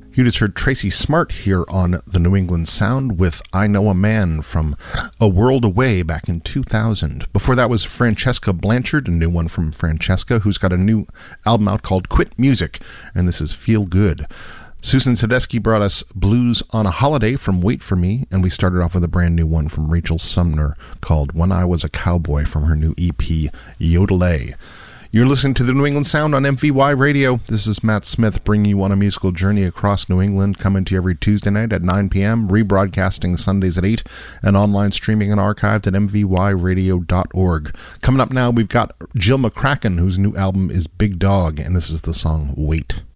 You just heard Tracy Smart here on the New England Sound with I Know a Man from A World Away back in 2000. Before that was Francesca Blanchard, a new one from Francesca, who's got a new album out called Quit Music, and this is Feel Good. Susan Tedeschi brought us Blues on a Holiday from Wait For Me, and we started off with a brand new one from Rachel Sumner called When I Was a Cowboy from her new EP, Yodelay. You're listening to the New England Sound on MVY Radio. This is Matt Smith bringing you on a musical journey across New England, coming to you every Tuesday night at 9 p.m., rebroadcasting Sundays at 8, and online streaming and archived at mvyradio.org. Coming up now, we've got Jill McCracken, whose new album is Big Dog, and this is the song Wait.